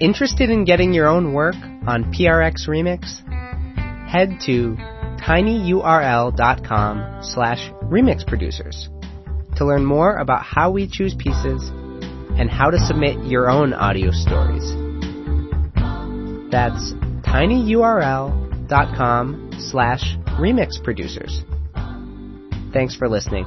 Interested in getting your own work on PRX Remix? Head to tinyurl.com/remixproducers to learn more about how we choose pieces and how to submit your own audio stories. That's tinyurl.com/remixproducers. Thanks for listening.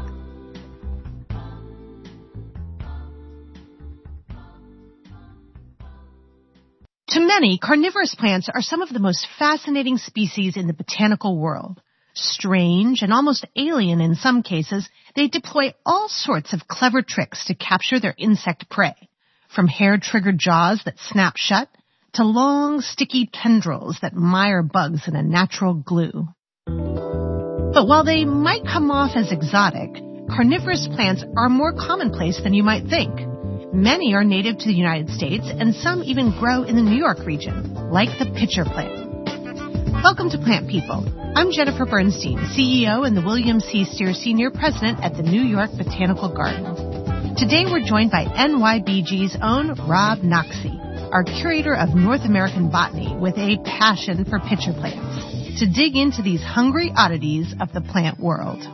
To many, carnivorous plants are some of the most fascinating species in the botanical world. Strange and almost alien in some cases, they deploy all sorts of clever tricks to capture their insect prey, from hair-triggered jaws that snap shut to long, sticky tendrils that mire bugs in a natural glue. But while they might come off as exotic, carnivorous plants are more commonplace than you might think. Many are native to the United States, and some even grow in the New York region, like the pitcher plant. Welcome to Plant People. I'm Jennifer Bernstein, CEO and the William C. Steer Senior President at the New York Botanical Garden. Today we're joined by NYBG's own Rob Noxie, our curator of North American botany with a passion for pitcher plants, to dig into these hungry oddities of the plant world.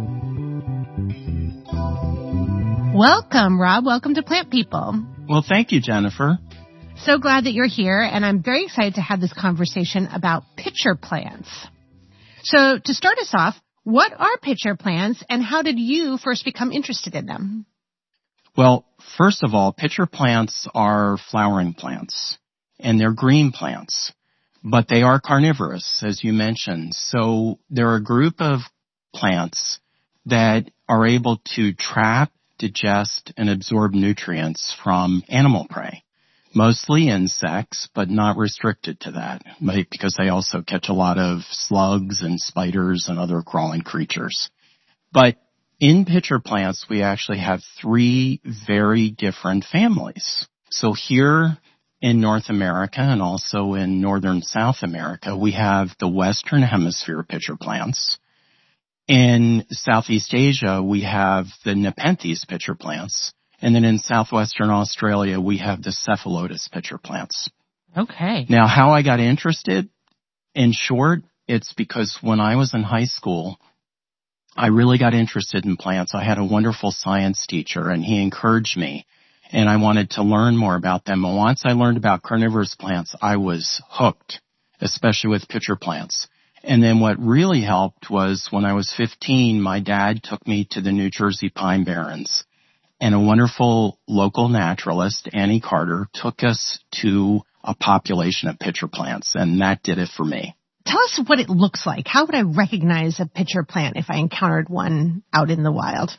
Welcome, Rob. Welcome to Plant People. Well, thank you, Jennifer. So glad that you're here, and I'm very excited to have this conversation about pitcher plants. So to start us off, what are pitcher plants, and how did you first become interested in them? Well, first of all, pitcher plants are flowering plants, and they're green plants, but they are carnivorous, as you mentioned. So they're a group of plants that are able to trap, digest, and absorb nutrients from animal prey, mostly insects, but not restricted to that, because they also catch a lot of slugs and spiders and other crawling creatures. But in pitcher plants, we actually have three very different families. So here in North America and also in northern South America, we have the Western Hemisphere pitcher plants. In Southeast Asia, we have the Nepenthes pitcher plants. And then in southwestern Australia, we have the Cephalotus pitcher plants. Okay. Now, how I got interested, in short, it's because when I was in high school, I really got interested in plants. I had a wonderful science teacher, and he encouraged me, and I wanted to learn more about them. And once I learned about carnivorous plants, I was hooked, especially with pitcher plants. And then what really helped was when I was 15, my dad took me to the New Jersey Pine Barrens, and a wonderful local naturalist, Annie Carter, took us to a population of pitcher plants, and that did it for me. Tell us what it looks like. How would I recognize a pitcher plant if I encountered one out in the wild?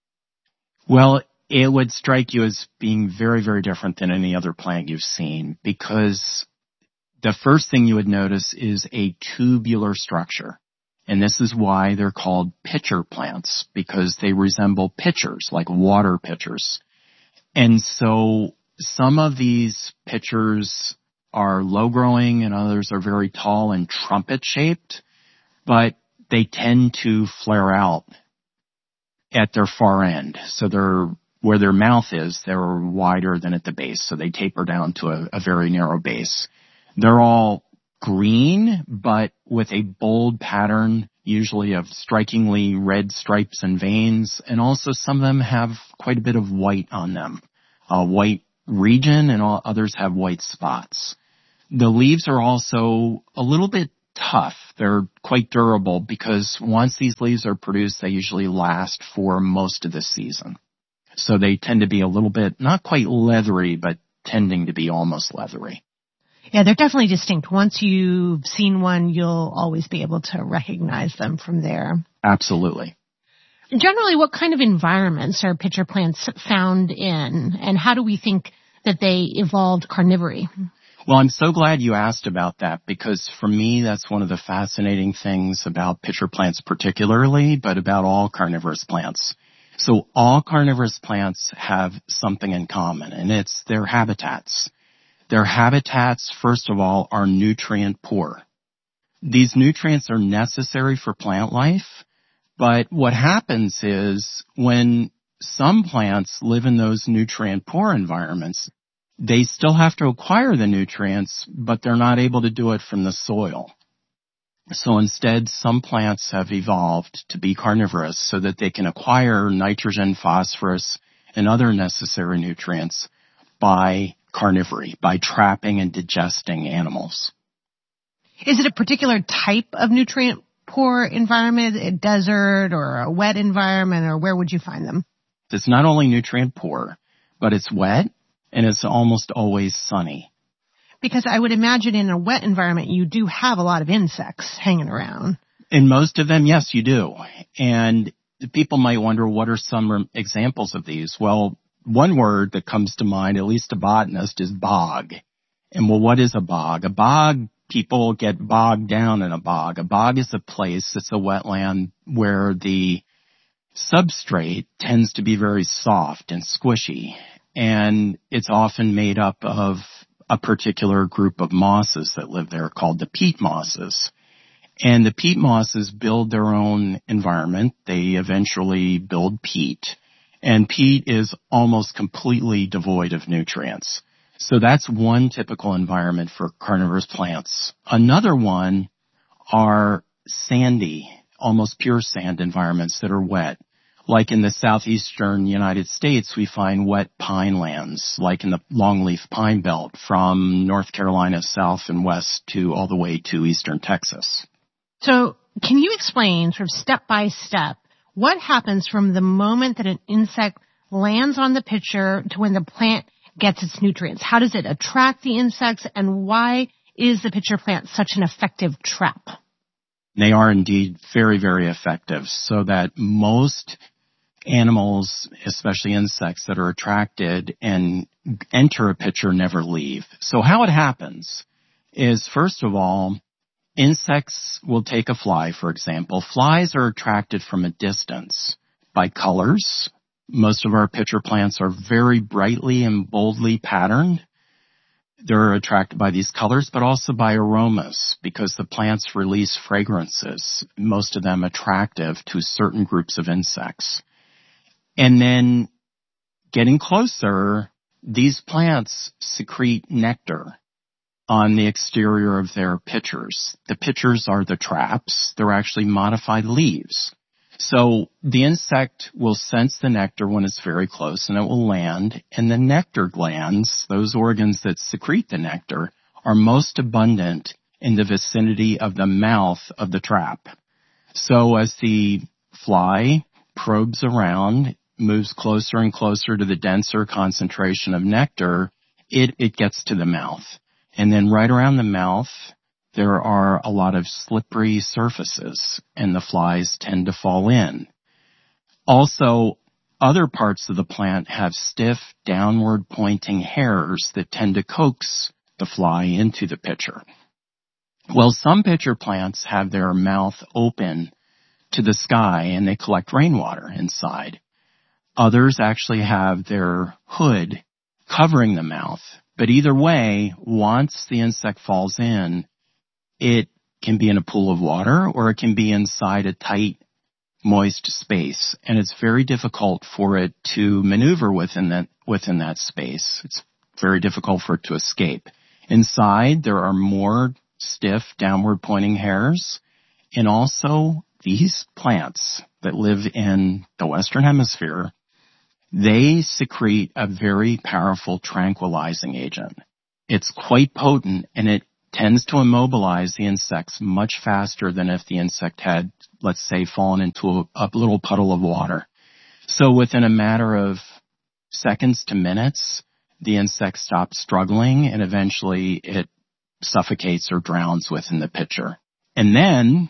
Well, it would strike you as being very, very different than any other plant you've seen, because the first thing you would notice is a tubular structure. And this is why they're called pitcher plants, because they resemble pitchers, like water pitchers. And so some of these pitchers are low-growing and others are very tall and trumpet-shaped, but they tend to flare out at their far end. So where their mouth is, they're wider than at the base, so they taper down to a very narrow base. They're all green, but with a bold pattern, usually of strikingly red stripes and veins, and also some of them have quite a bit of white on them, a white region, and others have white spots. The leaves are also a little bit tough. They're quite durable because once these leaves are produced, they usually last for most of the season. So they tend to be a little bit, not quite leathery, but tending to be almost leathery. Yeah, they're definitely distinct. Once you've seen one, you'll always be able to recognize them from there. Absolutely. Generally, what kind of environments are pitcher plants found in, and how do we think that they evolved carnivory? Well, I'm so glad you asked about that, because for me, that's one of the fascinating things about pitcher plants particularly, but about all carnivorous plants. So all carnivorous plants have something in common, and it's their habitats. Their habitats, first of all, are nutrient poor. These nutrients are necessary for plant life, but what happens is when some plants live in those nutrient poor environments, they still have to acquire the nutrients, but they're not able to do it from the soil. So instead, some plants have evolved to be carnivorous so that they can acquire nitrogen, phosphorus, and other necessary nutrients by carnivory, by trapping and digesting animals. Is it a particular type of nutrient-poor environment, a desert or a wet environment, or where would you find them? It's not only nutrient-poor, but it's wet and it's almost always sunny. Because I would imagine in a wet environment, you do have a lot of insects hanging around. In most of them, yes, you do. And people might wonder, what are some examples of these? Well, one word that comes to mind, at least to botanists, is bog. And well, what is a bog? A bog, people get bogged down in a bog. A bog is a place, it's a wetland where the substrate tends to be very soft and squishy. And it's often made up of a particular group of mosses that live there called the peat mosses. And the peat mosses build their own environment. They eventually build peat. And peat is almost completely devoid of nutrients. So that's one typical environment for carnivorous plants. Another one are sandy, almost pure sand environments that are wet. Like in the southeastern United States, we find wet pine lands, like in the longleaf pine belt from North Carolina south and west to all the way to eastern Texas. So can you explain sort of step by step what happens from the moment that an insect lands on the pitcher to when the plant gets its nutrients? How does it attract the insects, and why is the pitcher plant such an effective trap? They are indeed very, very effective, so that most animals, especially insects that are attracted and enter a pitcher, never leave. So how it happens is, first of all, insects will take a fly, for example. Flies are attracted from a distance by colors. Most of our pitcher plants are very brightly and boldly patterned. They're attracted by these colors, but also by aromas, because the plants release fragrances, most of them attractive to certain groups of insects. And then getting closer, these plants secrete nectar on the exterior of their pitchers. The pitchers are the traps. They're actually modified leaves. So the insect will sense the nectar when it's very close, and it will land. And the nectar glands, those organs that secrete the nectar, are most abundant in the vicinity of the mouth of the trap. So as the fly probes around, moves closer and closer to the denser concentration of nectar, it gets to the mouth. And then right around the mouth, there are a lot of slippery surfaces, and the flies tend to fall in. Also, other parts of the plant have stiff, downward-pointing hairs that tend to coax the fly into the pitcher. Well, some pitcher plants have their mouth open to the sky, and they collect rainwater inside. Others actually have their hood covering the mouth. But either way, once the insect falls in, it can be in a pool of water or it can be inside a tight, moist space. And it's very difficult for it to maneuver within that space. It's very difficult for it to escape. Inside, there are more stiff, downward-pointing hairs. And also, these plants that live in the Western Hemisphere, they secrete a very powerful tranquilizing agent. It's quite potent, and it tends to immobilize the insects much faster than if the insect had, let's say, fallen into a little puddle of water. So within a matter of seconds to minutes, the insect stops struggling, and eventually it suffocates or drowns within the pitcher. And then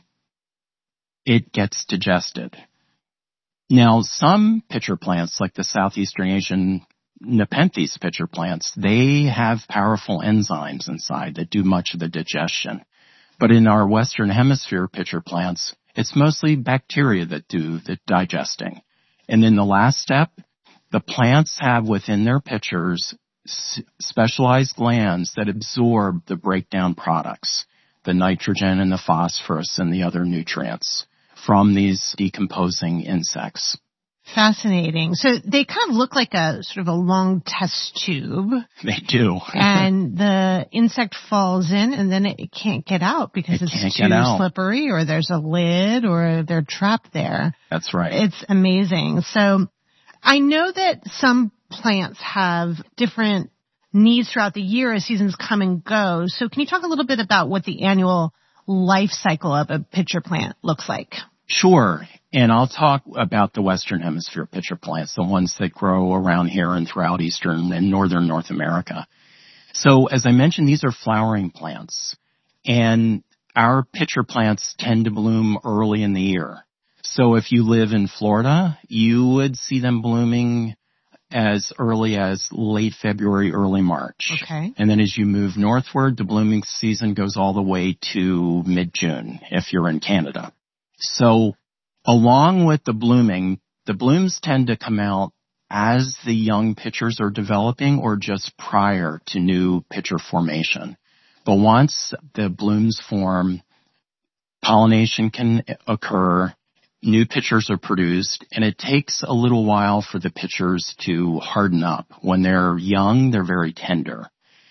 it gets digested. Now, some pitcher plants, like the Southeastern Asian Nepenthes pitcher plants, they have powerful enzymes inside that do much of the digestion. But in our Western Hemisphere pitcher plants, it's mostly bacteria that do the digesting. And in the last step, the plants have within their pitchers specialized glands that absorb the breakdown products, the nitrogen and the phosphorus and the other nutrients from these decomposing insects. Fascinating. So they kind of look like a sort of a long test tube. They do. And the insect falls in and then it can't get out because it's too slippery, or there's a lid, or they're trapped there. That's right. It's amazing. So I know that some plants have different needs throughout the year as seasons come and go. So can you talk a little bit about what the annual life cycle of a pitcher plant looks like? Sure. And I'll talk about the Western Hemisphere pitcher plants, the ones that grow around here and throughout Eastern and Northern North America. So as I mentioned, these are flowering plants, and our pitcher plants tend to bloom early in the year. So if you live in Florida, you would see them blooming as early as late February, early March. Okay. And then as you move northward, the blooming season goes all the way to mid-June if you're in Canada. So along with the blooming, the blooms tend to come out as the young pitchers are developing or just prior to new pitcher formation. But once the blooms form, pollination can occur, new pitchers are produced, and it takes a little while for the pitchers to harden up. When they're young, they're very tender.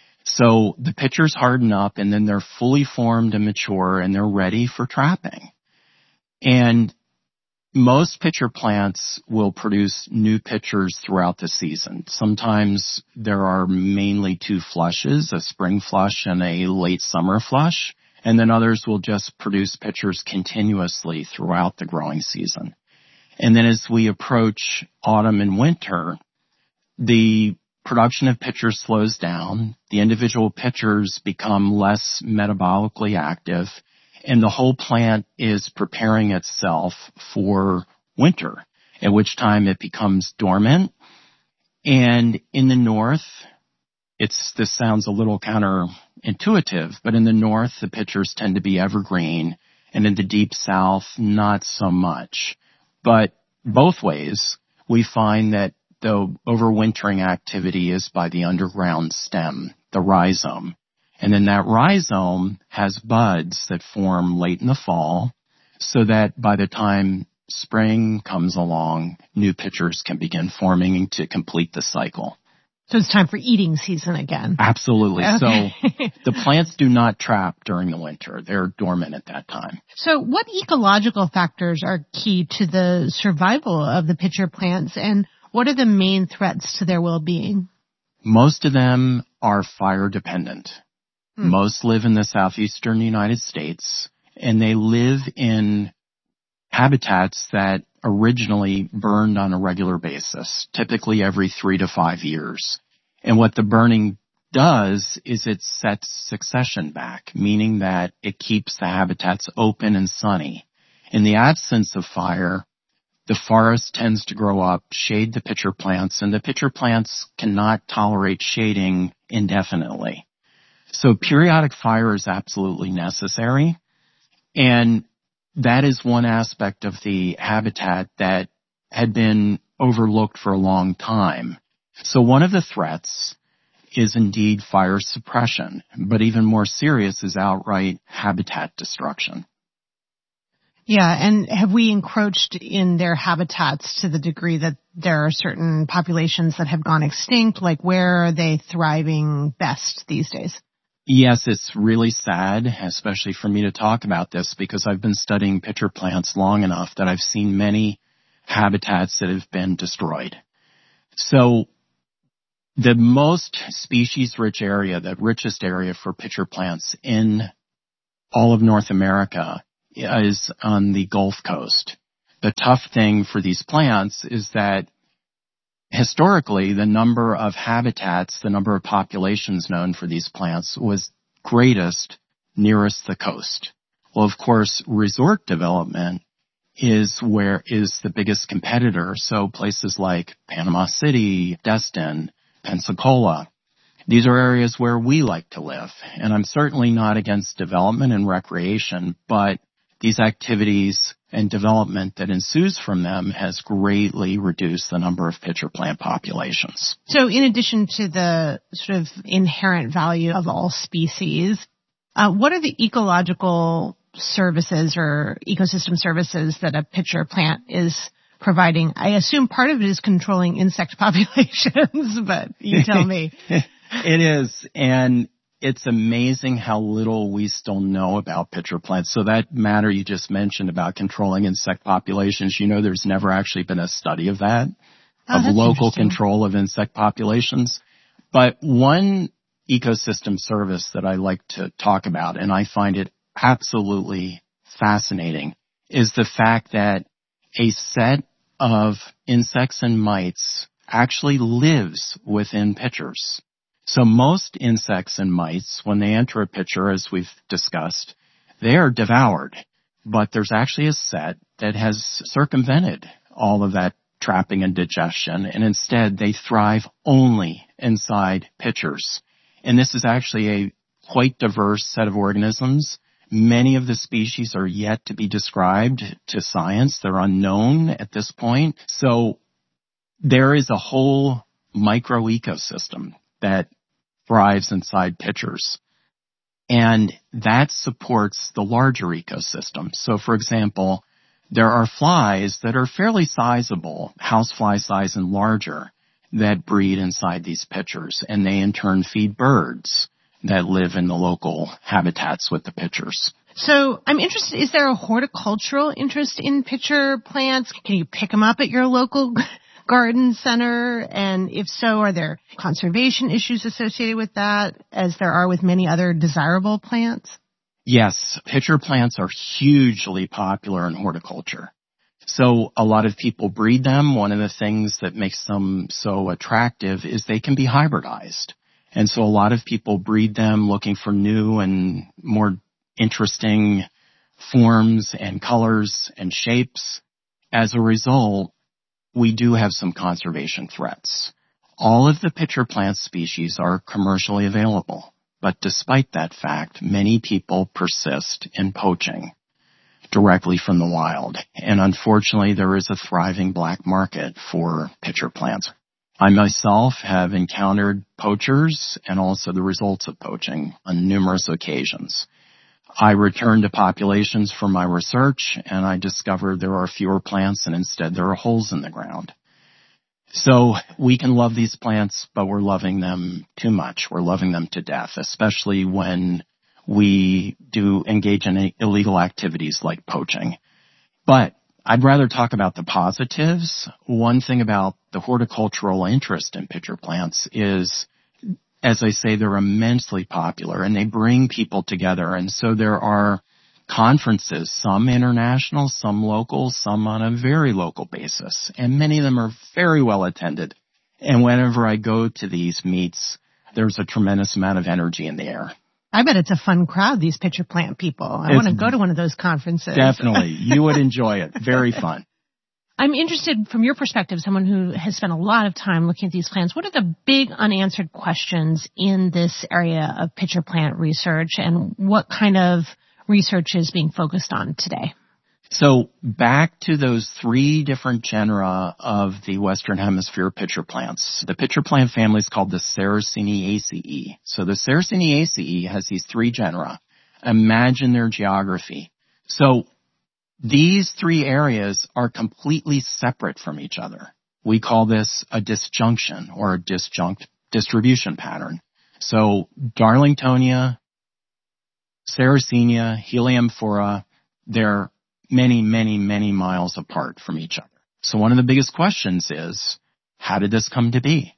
So the pitchers harden up, and then they're fully formed and mature, and they're ready for trapping. And most pitcher plants will produce new pitchers throughout the season. Sometimes there are mainly two flushes, a spring flush and a late summer flush. And then others will just produce pitchers continuously throughout the growing season. And then as we approach autumn and winter, the production of pitchers slows down. The individual pitchers become less metabolically active, and the whole plant is preparing itself for winter, at which time it becomes dormant. And in the north, this sounds a little counterintuitive, but in the north, the pitchers tend to be evergreen, and in the deep south, not so much. But both ways, we find that the overwintering activity is by the underground stem, the rhizome. And then that rhizome has buds that form late in the fall, so that by the time spring comes along, new pitchers can begin forming to complete the cycle. So it's time for eating season again. Absolutely. Okay. So the plants do not trap during the winter. They're dormant at that time. So what ecological factors are key to the survival of the pitcher plants, and what are the main threats to their well-being? Most of them are fire dependent. Most live in the southeastern United States, and they live in habitats that originally burned on a regular basis, typically every 3 to 5 years. And what the burning does is it sets succession back, meaning that it keeps the habitats open and sunny. In the absence of fire, the forest tends to grow up, shade the pitcher plants, and the pitcher plants cannot tolerate shading indefinitely. So periodic fire is absolutely necessary, and that is one aspect of the habitat that had been overlooked for a long time. So one of the threats is indeed fire suppression, but even more serious is outright habitat destruction. Yeah, and have we encroached in their habitats to the degree that there are certain populations that have gone extinct? Like, where are they thriving best these days? Yes, it's really sad, especially for me to talk about this, because I've been studying pitcher plants long enough that I've seen many habitats that have been destroyed. So the most species-rich area, the richest area for pitcher plants in all of North America is on the Gulf Coast. The tough thing for these plants is that historically, the number of habitats, the number of populations known for these plants was greatest nearest the coast. Well, of course, resort development is the biggest competitor. So places like Panama City, Destin, Pensacola, these are areas where we like to live. And I'm certainly not against development and recreation, but these activities and development that ensues from them has greatly reduced the number of pitcher plant populations. So in addition to the sort of inherent value of all species, what are the ecological services or ecosystem services that a pitcher plant is providing. I assume part of it is controlling insect populations, but you tell me. It is, and it's amazing how little we still know about pitcher plants. So that matter you just mentioned about controlling insect populations, there's never actually been a study of that, of local control of insect populations. But one ecosystem service that I like to talk about, and I find it absolutely fascinating, is the fact that a set of insects and mites actually lives within pitchers. So most insects and mites, when they enter a pitcher, as we've discussed, they are devoured. But there's actually a set that has circumvented all of that trapping and digestion, and instead they thrive only inside pitchers. And this is actually a quite diverse set of organisms. Many of the species are yet to be described to science. They're unknown at this point. So there is a whole microecosystem that thrives inside pitchers. And that supports the larger ecosystem. So, for example, there are flies that are fairly sizable, housefly size and larger, that breed inside these pitchers. And they in turn feed birds that live in the local habitats with the pitchers. So I'm interested, is there a horticultural interest in pitcher plants? Can you pick them up at your local garden center? And if so, are there conservation issues associated with that, as there are with many other desirable plants? Yes, pitcher plants are hugely popular in horticulture. So a lot of people breed them. One of the things that makes them so attractive is they can be hybridized. And so a lot of people breed them looking for new and more interesting forms and colors and shapes. As a result, we do have some conservation threats. All of the pitcher plant species are commercially available, but despite that fact, many people persist in poaching directly from the wild. And unfortunately, there is a thriving black market for pitcher plants. I myself have encountered poachers and also the results of poaching on numerous occasions. I returned to populations for my research, and I discovered there are fewer plants, and instead there are holes in the ground. So we can love these plants, but we're loving them too much. We're loving them to death, especially when we do engage in illegal activities like poaching. But I'd rather talk about the positives. One thing about the horticultural interest in pitcher plants is, as I say, they're immensely popular and they bring people together. And so there are conferences, some international, some local, some on a very local basis. And many of them are very well attended. And whenever I go to these meets, there's a tremendous amount of energy in the air. I bet it's a fun crowd, these pitcher plant people. I want to go to one of those conferences. Definitely. You would enjoy it. Very fun. I'm interested, from your perspective, someone who has spent a lot of time looking at these plants, what are the big unanswered questions in this area of pitcher plant research, and what kind of research is being focused on today? So back to those three different genera of the Western Hemisphere pitcher plants. The pitcher plant family is called the Sarraceniaceae. So the Sarraceniaceae has these three genera. Imagine their geography. So these three areas are completely separate from each other. We call this a disjunction or a disjunct distribution pattern. So Darlingtonia, Sarracenia, Heliamphora, they're many, many, many miles apart from each other. So one of the biggest questions is, how did this come to be?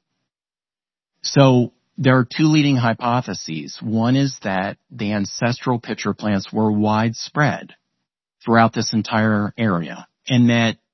So there are two leading hypotheses. One is that the ancestral pitcher plants were widespread throughout this entire area, and that